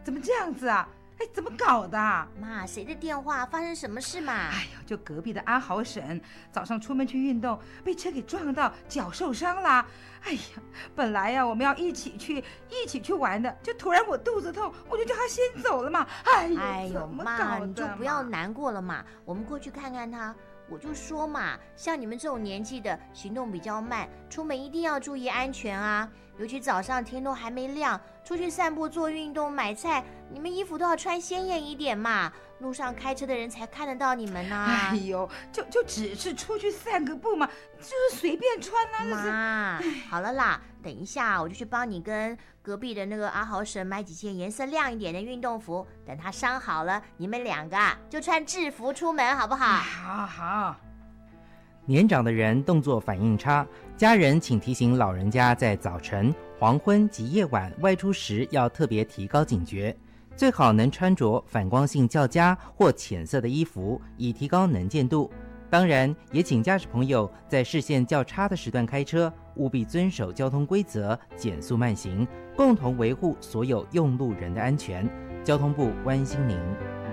怎么这样子啊？哎，怎么搞的？ 妈，谁的电话？发生什么事嘛？ 哎呦，就隔壁的阿豪婶，早上出门去运动，被车给撞到，脚受伤了。哎呀，本来呀我们要一起去玩的，就突然我肚子痛，我就叫他先走了嘛。哎呦， 妈，你就不要难过了嘛，我们过去看看他。我就说嘛，像你们这种年纪的，行动比较慢，出门一定要注意安全啊！尤其早上天都还没亮，出去散步、做运动、买菜，你们衣服都要穿鲜艳一点嘛，路上开车的人才看得到你们啊。 哎呦，就只是出去散个步嘛，就是随便穿啊。 妈，好了啦，等一下我就去帮你跟隔壁的那个阿豪婶买几件颜色亮一点的运动服，等他伤好了，你们两个就穿制服出门，好不好？ 好。 年长的人动作反应差，家人请提醒老人家在早晨、黄昏及夜晚外出时要特别提高警觉，最好能穿着反光性较佳或浅色的衣服，以提高能见度。当然，也请驾驶朋友在视线较差的时段开车，务必遵守交通规则，减速慢行，共同维护所有用路人的安全。交通部关心您。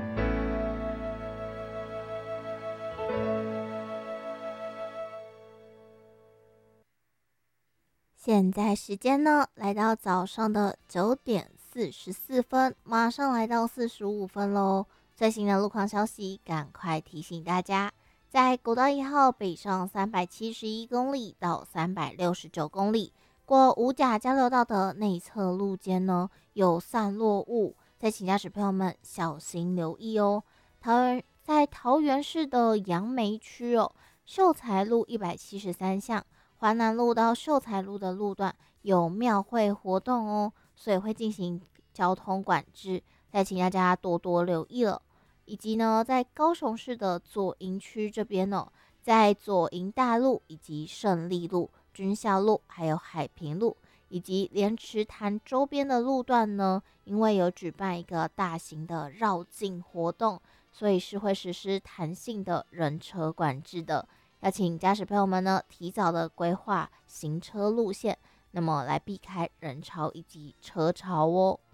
现在时间呢，来到早上的9:44，马上来到45分喽。最新的路况消息，赶快提醒大家，在国道1号北上371公里到369公里，过五甲交流道的内侧路肩呢有散落物，再请驾驶朋友们小心留意哦。在桃园市的杨梅区哦，秀才路173巷。华南路到秀才路的路段有庙会活动哦，所以会进行交通管制，再请大家多多留意了。以及呢，在高雄市的左营区这边呢，在左营大路以及胜利路、军校路还有海平路以及莲池潭周边的路段呢，因为有举办一个大型的绕境活动，所以是会实施弹性的人车管制的。要请驾驶朋友们呢提早的规划行车路线，那么来避开人潮以及车潮哦。